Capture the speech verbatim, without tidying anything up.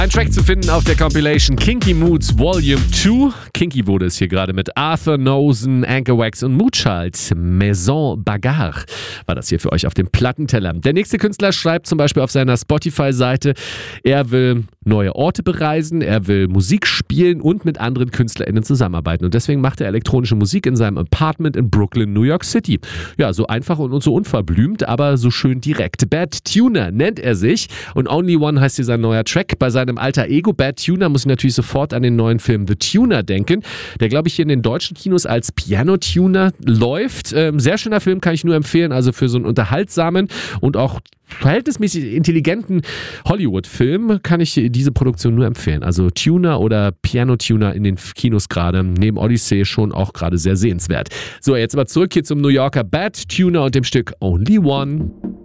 Ein Track zu finden auf der Compilation Kinky Moods Volume zwei. Kinky wurde es hier gerade mit Arthur Nosen, Anchor Wax und Moonchild. Maison Bagarre war das hier für euch auf dem Plattenteller. Der nächste Künstler schreibt zum Beispiel auf seiner Spotify-Seite, er will neue Orte bereisen, er will Musik spielen und mit anderen KünstlerInnen zusammenarbeiten. Und deswegen macht er elektronische Musik in seinem Apartment in Brooklyn, New York City. Ja, so einfach und so unverblümt, aber so schön direkt. Bad Tuner nennt er sich und Only One heißt hier sein neuer Track. Bei seinem alter Ego Bad Tuner muss ich natürlich sofort an den neuen Film The Tuner denken, der, glaube ich, hier in den deutschen Kinos als Piano-Tuner läuft. Ähm, sehr schöner Film, kann ich nur empfehlen, also für so einen unterhaltsamen und auch verhältnismäßig intelligenten Hollywood-Film kann ich diese Produktion nur empfehlen. Also Tuner oder Piano-Tuner in den Kinos gerade, neben Odyssey schon auch gerade sehr sehenswert. So, jetzt aber zurück hier zum New Yorker Bad Tuner und dem Stück Only One.